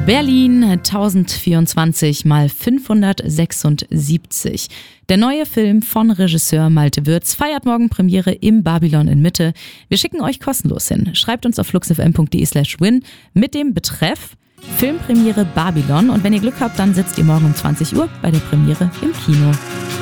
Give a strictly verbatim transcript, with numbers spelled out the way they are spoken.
Berlin tausendvierundzwanzig mal fünfhundertsechsundsiebzig. Der neue Film von Regisseur Malte Würz feiert morgen Premiere im Babylon in Mitte. Wir schicken euch kostenlos hin. Schreibt uns auf fluxfm.de slash win mit dem Betreff Filmpremiere Babylon und wenn ihr Glück habt, dann sitzt ihr morgen um zwanzig Uhr bei der Premiere im Kino.